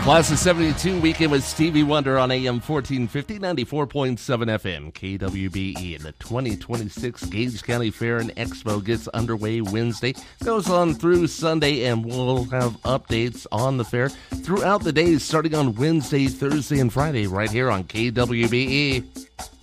Class of 72 weekend with Stevie Wonder on AM 1450, 94.7 FM, KWBE. The 2026 Gage County Fair and Expo gets underway Wednesday, goes on through Sunday, and we'll have updates on the fair throughout the days starting on Wednesday, Thursday, and Friday right here on KWBE.